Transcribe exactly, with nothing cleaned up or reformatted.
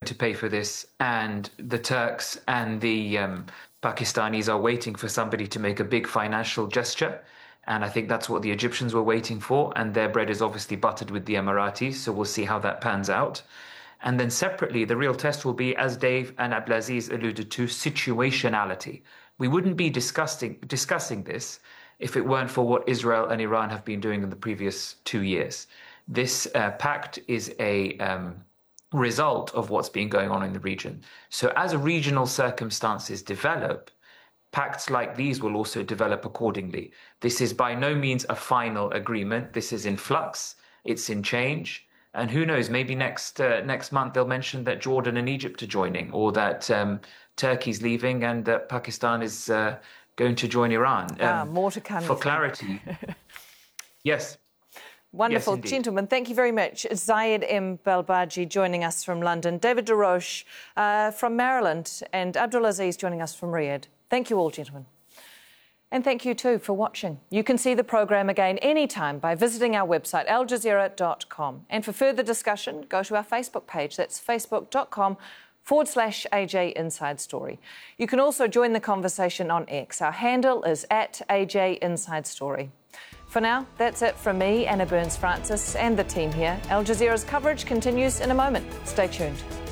to pay for this, and the Turks and the um, Pakistanis are waiting for somebody to make a big financial gesture. And I think that's what the Egyptians were waiting for. And their bread is obviously buttered with the Emiratis. So we'll see how that pans out. And then separately, the real test will be, as Dave and Abdulaziz alluded to, situationality. We wouldn't be discussing, discussing this if it weren't for what Israel and Iran have been doing in the previous two years. This uh, pact is a um, result of what's been going on in the region. So as regional circumstances develop, pacts like these will also develop accordingly. This is by no means a final agreement. This is in flux. It's in change. And who knows, maybe next uh, next month they'll mention that Jordan and Egypt are joining, or that um, Turkey's leaving and that Pakistan is uh, going to join Iran. Um, ah, more to come. For clarity. Yes. Wonderful. Yes, gentlemen, thank you very much. Zayed M. Belbaji joining us from London, David DeRoche uh, from Maryland, and Abdulaziz joining us from Riyadh. Thank you all, gentlemen. And thank you too for watching. You can see the programme again anytime by visiting our website, al jazeera dot com. And for further discussion, go to our Facebook page. That's facebook.com forward slash AJ Inside Story. You can also join the conversation on X. Our handle is at A J Inside Story. For now, that's it from me, Anna Burns-Francis, and the team here. Al Jazeera's coverage continues in a moment. Stay tuned.